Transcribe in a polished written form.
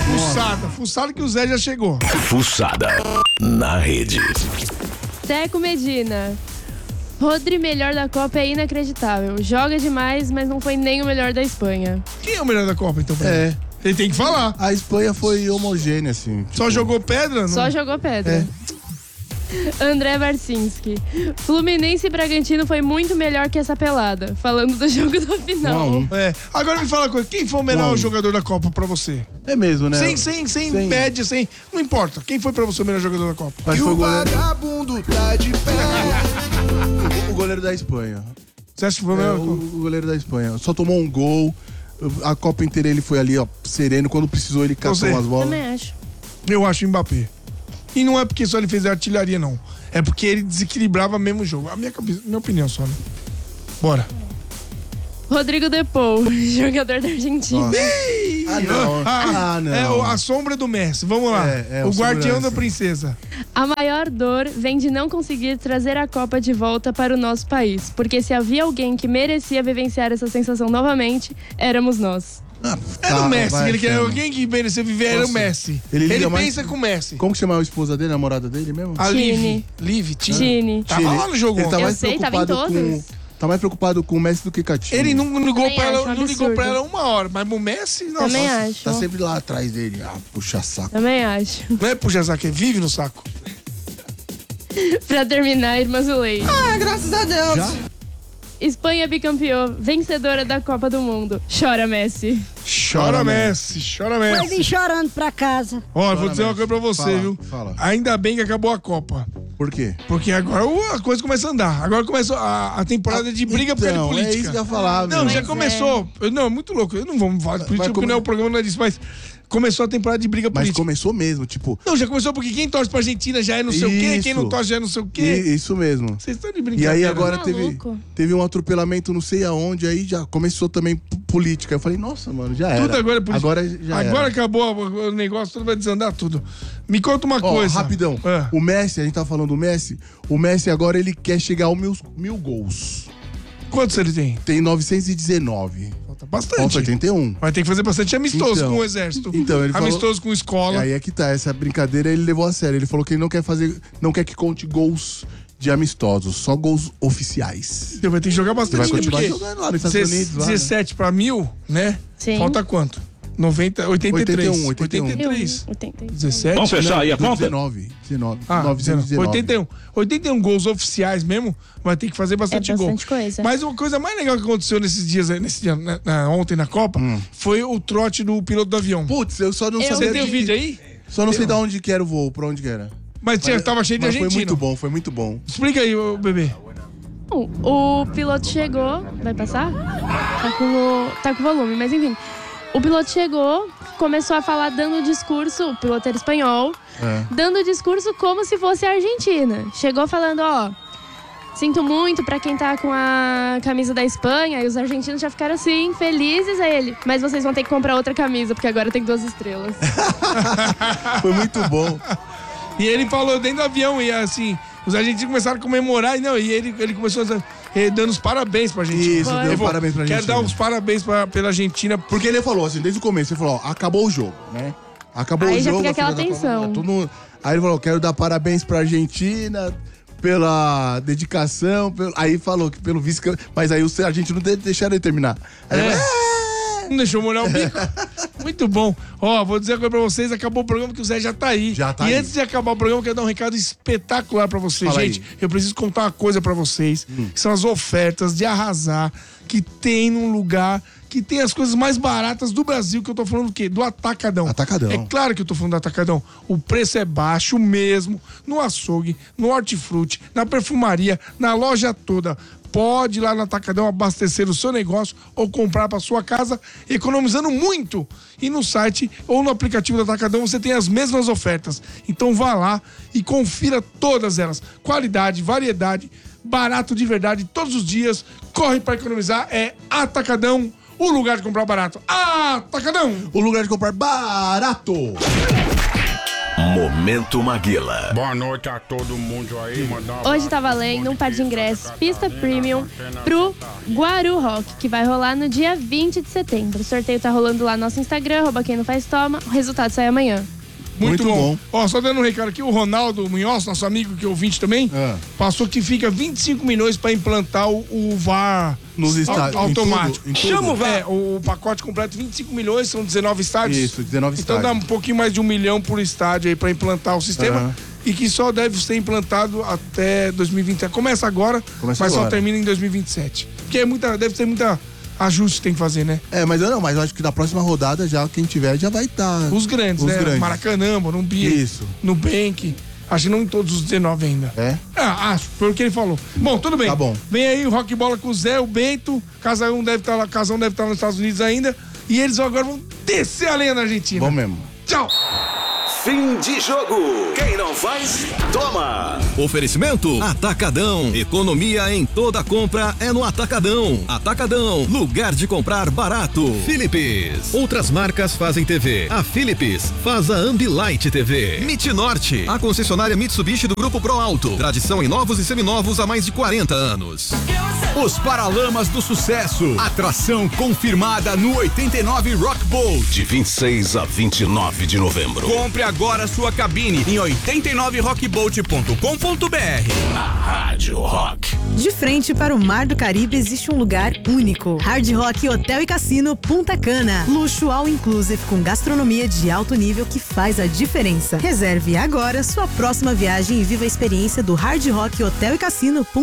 Fuçada que o Zé já chegou. Fuçada na rede. Teco Medina. Rodri, melhor da Copa, é inacreditável. Joga demais, mas não foi nem o melhor da Espanha. Quem é o melhor da Copa, então? Ele tem que falar. A Espanha foi homogênea, assim. Só jogou pedra? Não? Só jogou pedra. André Barcinski. Fluminense e Bragantino foi muito melhor que essa pelada. Falando do jogo da final. Agora me fala uma coisa. Quem foi o melhor jogador da Copa pra você? É mesmo, né? Sem média, sem... Não importa. Quem foi pra você o melhor jogador da Copa? Mas foi o goleiro... vagabundo tá de pé. o goleiro da Espanha. Você acha que foi o melhor? O goleiro da Espanha. Só tomou um gol. A Copa inteira ele foi ali, ó, sereno. Quando precisou, ele catou umas bolas. Também acho. Eu acho o Mbappé. E não é porque só ele fez artilharia, não. É porque ele desequilibrava mesmo o jogo. Minha opinião só, né? Bora. Rodrigo De Paul, jogador da Argentina. Não. É a sombra do Messi. Vamos lá. O guardião da princesa. A maior dor vem de não conseguir trazer a Copa de volta para o nosso país. Porque se havia alguém que merecia vivenciar essa sensação novamente, éramos nós. Era o Messi. Ele quer alguém que merecia viver, era o Messi. Ele pensa com o Messi. Como que chamava a esposa dele, a namorada dele mesmo? A Liv. Tini. Tava lá no jogo. Ele tá mais tava em todas. Tá mais preocupado com o Messi do que com a Tina. Ele não ligou Também pra ela, acho um não ligou absurdo. pra ela uma hora, mas o Messi, nossa. Também acho. Tá sempre lá atrás dele. Puxa saco. Também acho. Não é puxa saco, é vive no saco. Pra terminar, irmã Zuleide. Graças a Deus. Já? Espanha bicampeã, vencedora da Copa do Mundo. Chora, Messi. Chora Messi. Vai vir chorando pra casa. Ó, vou dizer uma coisa pra você, viu? Fala. Ainda bem que acabou a Copa. Por quê? Porque agora a coisa começa a andar. Agora começou a temporada de briga por causa de política. É isso que eu ia falar, Não, velho. já começou. Não, é muito louco. Eu não vou falar de política porque não é o programa, não é disso, mas começou a temporada de briga Mas política. começou mesmo, tipo... Não, já começou porque quem torce pra Argentina já é não sei o quê, quem não torce já é não sei o quê. Isso mesmo. Vocês estão de E brincadeira. aí agora Maluco. teve um atropelamento não sei aonde, aí já começou também política. Eu falei, nossa, mano, já era. Tudo agora é política. Agora Agora acabou o negócio, tudo vai desandar tudo. Me conta uma coisa. Rapidão. O Messi, a gente tá falando do Messi. O Messi agora ele quer chegar aos mil gols. Quantos ele tem? Tem 919. Falta bastante. Falta 81. Vai ter que fazer bastante amistoso Então, com o exército. então, ele falou- amistoso com escola. Aí é que tá, essa brincadeira ele levou a sério. Ele falou que ele não quer que conte gols de amistosos, só gols oficiais. Você vai ter que jogar Você bastante. vai continuar porque jogando lá nos Estados Unidos. Lá, né? 17 pra 1000, né? Sim. Falta quanto? 83. 81. 83. 80. 17. Vamos fechar aí a conta? 19. 919. 81 gols oficiais mesmo, vai ter que fazer bastante, É bastante gol. coisa. Mas uma coisa mais legal que aconteceu nesses dias, ontem na Copa, foi o trote do piloto do avião. Putz, eu só não Eu sabia. Você tem o vídeo aí? Só não sei de onde que era o voo, pra onde que era. Mas tava cheio de Mas argentino. foi muito bom. Explica aí, ô, bebê. Bom, o piloto chegou. Vai passar? Tá com volume, mas enfim. O piloto chegou, começou a falar dando discurso, o piloto era espanhol, dando discurso como se fosse a Argentina. Chegou falando, ó, sinto muito pra quem tá com a camisa da Espanha, e os argentinos já ficaram assim, felizes a ele. Mas vocês vão ter que comprar outra camisa, porque agora tem 2 estrelas. Foi muito bom. E ele falou dentro do avião, e assim, os argentinos começaram a comemorar, e ele começou dando os parabéns pra Argentina. Isso, deu parabéns pra Argentina. Quero dar os parabéns pela Argentina. Porque ele falou assim, desde o começo, ele falou, ó, acabou o jogo, né? Acabou Aí o já jogo. fica a filha aquela da tensão. Copa, todo mundo... Aí ele falou, quero dar parabéns pra Argentina pela dedicação. Aí falou que pelo vice... Mas aí os argentinos não deixaram ele terminar. Aí ele falou, Não deixou molhar o bico. Muito bom. Ó, vou dizer uma coisa pra vocês, acabou o programa que o Zé já tá aí. Já tá e aí. antes de acabar o programa, eu quero dar um recado espetacular pra vocês. Fala Gente, aí. eu preciso contar uma coisa pra vocês. Que são as ofertas de arrasar que tem num lugar que tem as coisas mais baratas do Brasil, que eu tô falando do quê? Do Atacadão. Atacadão. É claro que eu tô falando do Atacadão. O preço é baixo mesmo, no açougue, no hortifruti, na perfumaria, na loja toda. Pode ir lá no Atacadão abastecer o seu negócio ou comprar para sua casa, economizando muito. E no site ou no aplicativo do Atacadão você tem as mesmas ofertas. Então vá lá e confira todas elas. Qualidade, variedade, barato de verdade, todos os dias. Corre para economizar, é Atacadão, o lugar de comprar barato. Atacadão! o lugar de comprar barato. Momento Maguila. Boa noite a todo mundo aí. Hoje tá valendo um par de ingressos pista premium pro Guaru Rock, que vai rolar no dia 20 de setembro. O sorteio tá rolando lá no nosso Instagram, @quemnofaztoma. O resultado sai amanhã. Muito bom. Ó, só dando um recado aqui, o Ronaldo Munhoz, nosso amigo que é ouvinte também, passou que fica 25 milhões pra implantar o VAR nos estádios automático. Chama o VAR. O pacote completo 25 milhões, são 19 estádios. Isso, 19 então estádios. dá um pouquinho mais de 1 milhão por estádio aí pra implantar o sistema. E que só deve ser implantado até 2020. Começa agora, mas só termina em 2027. Porque deve ter muita ajuste que tem que fazer, né? Mas eu acho que na próxima rodada já quem tiver já vai estar. Os grandes, né? Grandes. Maracanã, Morumbi, Nubank. Acho que não em todos os 19 ainda. Acho, foi o que ele falou. Bom, tudo bem. Tá bom. Vem aí o Rock Bola com o Zé, o Bento. Casão deve estar nos Estados Unidos ainda. E eles agora vão descer a lenha na Argentina. Bom mesmo. Tchau. Fim de jogo. Quem não faz, toma. Oferecimento Atacadão. Economia em toda compra é no Atacadão. Atacadão, lugar de comprar barato. Philips. Outras marcas fazem TV. A Philips faz a Ambilight TV. MIT Norte, a concessionária Mitsubishi do Grupo Pro Alto. Tradição em novos e seminovos há mais de 40 anos. Os Paralamas do Sucesso. Atração confirmada no 89 Rock Boat. De 26 a 29 de novembro. Compre agora sua cabine em 89rockboat.com.br. Na Rádio Rock. De frente para o Mar do Caribe existe um lugar único. Hard Rock Hotel e Cassino Punta Cana. Luxo all inclusive com gastronomia de alto nível que faz a diferença. Reserve agora sua próxima viagem e viva a experiência do Hard Rock Hotel e Cassino Punta